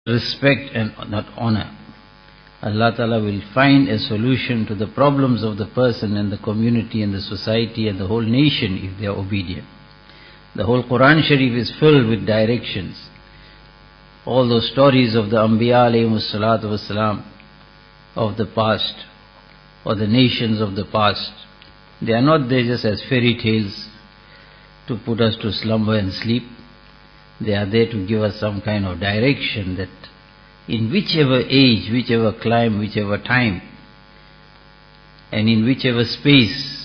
respect and not honor. Allah Ta'ala will find a solution to the problems of the person and the community and the society and the whole nation if they are obedient. The whole Quran Sharif is filled with directions. All those stories of the Anbiya alayhimus salatu wassalam of the past, or the nations of the past, they are not there just as fairy tales to put us to slumber and sleep. They are there to give us some kind of direction that in whichever age, whichever clime, whichever time, and in whichever space.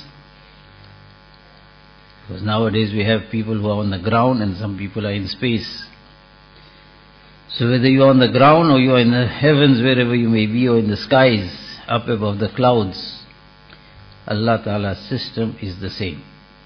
Because nowadays we have people who are on the ground and some people are in space. So whether you are on the ground or you are in the heavens, wherever you may be, or in the skies, up above the clouds, Allah Ta'ala's system is the same.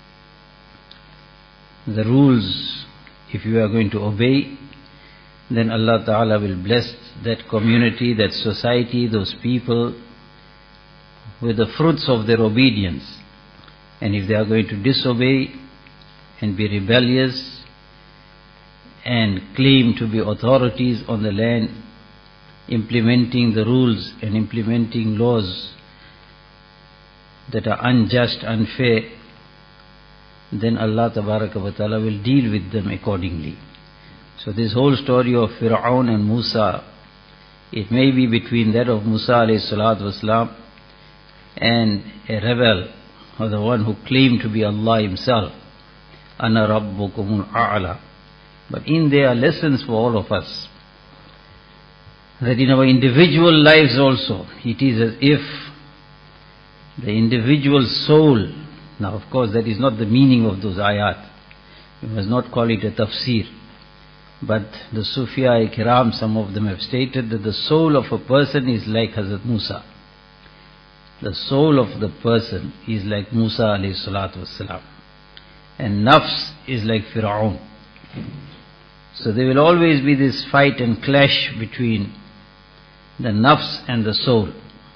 The rules, if you are going to obey, then Allah Ta'ala will bless that community, that society, those people with the fruits of their obedience. And if they are going to disobey and be rebellious and claim to be authorities on the land, implementing the rules and implementing laws that are unjust, unfair, then Allah Tabaraka wa Ta'ala will deal with them accordingly. So this whole story of Fir'aun and Musa, it may be between that of Musa alayhi salatu wasalam and a rebel, or the one who claimed to be Allah himself, Ana Rabbukumul A'la. But in there are lessons for all of us, that in our individual lives also, it is as if the individual soul, now of course that is not the meaning of those ayat, we must not call it a tafsir, but the Sufiya Kiram, some of them have stated that the soul of a person is like Hazrat Musa. The soul of the person is like Musa alayhi salatu wassalam, and nafs is like Fir'aun. So there will always be this fight and clash between the nafs and the soul.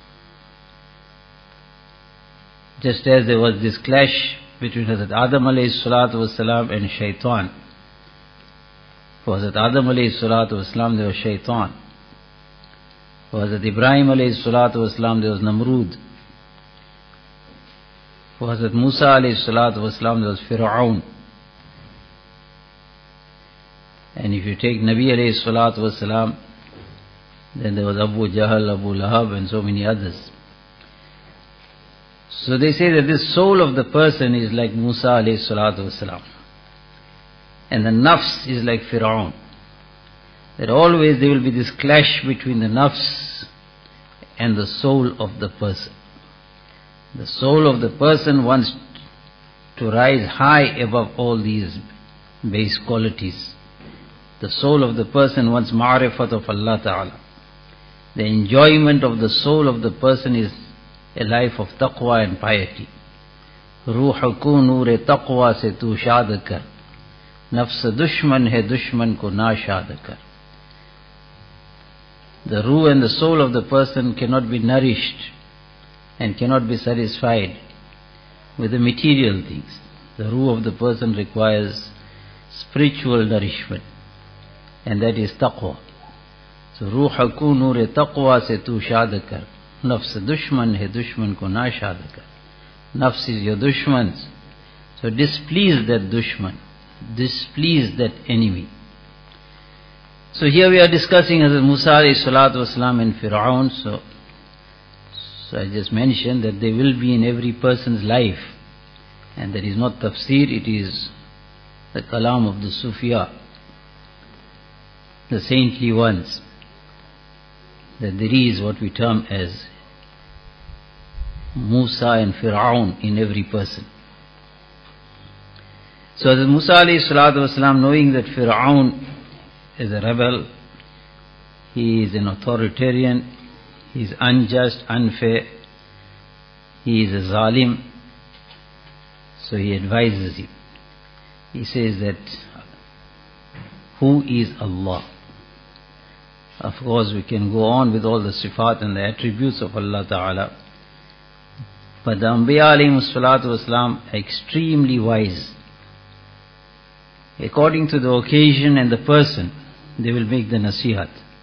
Just as there was this clash between Hazrat Adam alayhi salatu wassalam and shaitan. For Hazrat Adam alayhi salatu wassalam there was shaitan. For Hazrat Ibrahim alayhi salatu wassalam there was Namrud. For Hazrat Musa alayhi salatu wassalam there was Fir'aun. And if you take Nabi alayhi salatu wassalam, then there was Abu Jahl, Abu Lahab and so many others. So they say that this soul of the person is like Musa alayhi salatu wassalam, and the nafs is like Fir'aun. That always there will be this clash between the nafs and the soul of the person. The soul of the person wants to rise high above all these base qualities. The soul of the person wants ma'rifat of Allah Ta'ala. The enjoyment of the soul of the person is a life of taqwa and piety. Ruh ko noor taqwa se tu shad kar, nafs dushman hai dushman ko na shad kar. The ruh and the soul of the person cannot be nourished and cannot be satisfied with the material things. The ruh of the person requires spiritual nourishment, and that is taqwa. So ruh ko noor taqwa se tu shad kar, nafs dushman hai dushman ko na shad kar. Nafs is your dushman, so displease that dushman, displease that enemy. So here we are discussing Hazrat Musa alayhi salatu wasalam and Fir'aun. So I just mentioned that they will be in every person's life, and that is not tafsir, it is the kalam of the Sufiya, the saintly ones, that there is what we term as Musa and Fir'aun in every person. So Hazrat Musa alayhi salatu wasalam, knowing that Fir'aun is a rebel, he is an authoritarian, he is unjust, unfair, he is a zalim, so he advises him. He says that, who is Allah? Of course we can go on with all the sifat and the attributes of Allah Ta'ala, but the Anbiya alayhimus salatu wassalam are extremely wise. According to the occasion and the person, they will make the nasihat.